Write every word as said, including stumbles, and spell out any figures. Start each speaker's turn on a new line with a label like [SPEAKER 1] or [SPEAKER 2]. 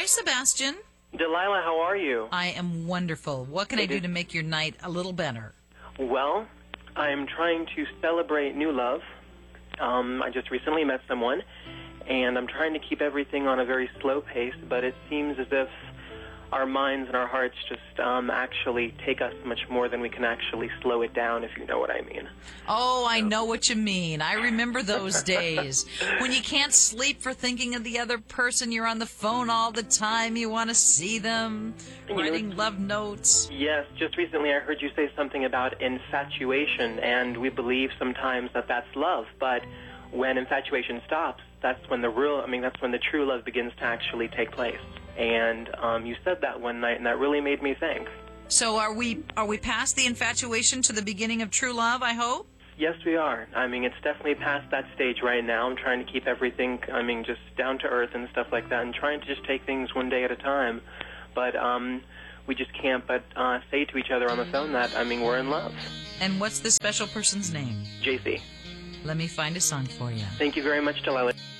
[SPEAKER 1] Sebastian.
[SPEAKER 2] Delilah, how are you?
[SPEAKER 1] I am wonderful. What can I do to make your night a little better?
[SPEAKER 2] Well, I'm trying to celebrate new love. Um, I just recently met someone, and I'm trying to keep everything on a very slow pace, but it seems as if our minds and our hearts just um, actually take us much more than we can actually slow it down, if you know what I mean.
[SPEAKER 1] Oh, I know what you mean. I remember those days when you can't sleep for thinking of the other person. You're on the phone all the time. You want to see them, writing love notes.
[SPEAKER 2] Yes, just recently I heard you say something about infatuation, and we believe sometimes that that's love, but when infatuation stops, that's when the real, I mean, that's when the true love begins to actually take place. And um, you said that one night, and that really made me think.
[SPEAKER 1] So are we are we past the infatuation to the beginning of true love, I hope?
[SPEAKER 2] Yes, we are. I mean, it's definitely past that stage right now. I'm trying to keep everything, I mean, just down to earth and stuff like that, and trying to just take things one day at a time. But um, we just can't but uh, say to each other on the phone that, I mean, we're in love.
[SPEAKER 1] And what's the special person's name?
[SPEAKER 2] J C.
[SPEAKER 1] Let me find a song for you.
[SPEAKER 2] Thank you very much, Delilah.